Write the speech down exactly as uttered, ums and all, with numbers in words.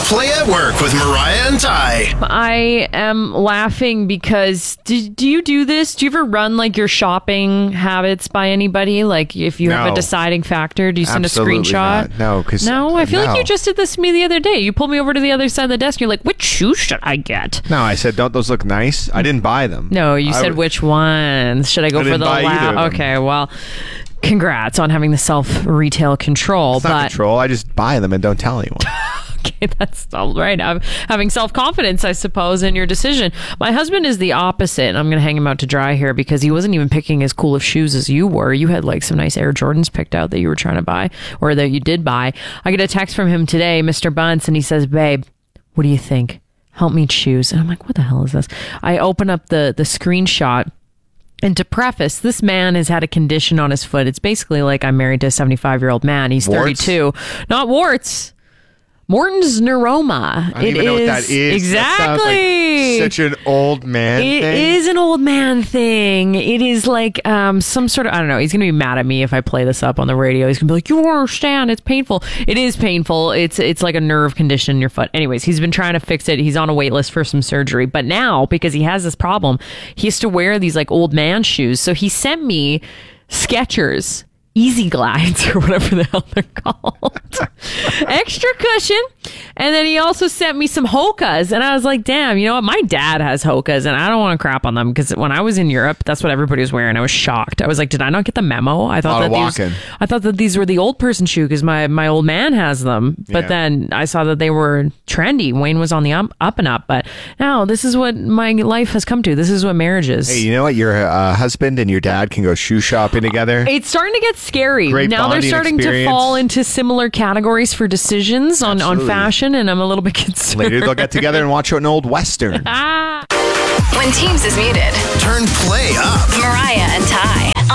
Play at Work with Mariah and Ty. I am laughing because do, do you do this? Do you ever run like your shopping habits by anybody? Like if you No. have a deciding factor, do you send Absolutely a screenshot? not. No, because No, I feel no. like you just did this to me the other day. You pulled me over to the other side of the desk. You're like, which shoes should I get? No, I said, don't those look nice? I didn't buy them. No, you I said w- which ones? Should I go I for didn't the buy either of la- them. Okay, well, congrats on having the self retail control. It's but not control. I just buy them and don't tell anyone. Okay, that's all right. I'm having self-confidence, I suppose, in your decision. My husband is the opposite. I'm going to hang him out to dry here because he wasn't even picking as cool of shoes as you were. You had like some nice Air Jordans picked out that you were trying to buy or that you did buy. I get a text from him today, Mister Bunce, and he says, babe, what do you think? Help me choose. And I'm like, what the hell is this? I open up the, the screenshot. And to preface, this man has had a condition on his foot. It's basically like I'm married to a seventy-five-year-old man. He's Warts? thirty-two. Not warts. Morton's neuroma. I don't even know what that is. Exactly. That sounds like such an old man It thing. is an old man thing. It is like um, some sort of, I don't know. He's going to be mad at me if I play this up on the radio. He's going to be like, you don't understand. It's painful. It is painful. It's it's like a nerve condition in your foot. Anyways, he's been trying to fix it. He's on a wait list for some surgery. But now, because he has this problem, he has to wear these like old man shoes. So he sent me Skechers Easy Glides or whatever the hell they're called. Extra cushion. And then he also sent me some Hokas. And I was like, damn, you know what? My dad has Hokas and I don't want to crap on them because when I was in Europe, that's what everybody was wearing. I was shocked. I was like, did I not get the memo? I thought Lot that of these, walking. I thought that these were the old person shoe because my, my old man has them. But Yeah. then I saw that they were trendy. Wayne was on the up, up and up. But now this is what my life has come to. This is what marriage is. Hey, you know what? Your uh, husband and your dad can go shoe shopping together. It's starting to get scary. Great now they're bonding starting experience. to fall into similar categories for decisions on, on Absolutely. fashion, and I'm a little bit concerned. Later, they'll get together and watch an old Western. Ah. When Teams is muted, Turn Play up. Mariah and Ty.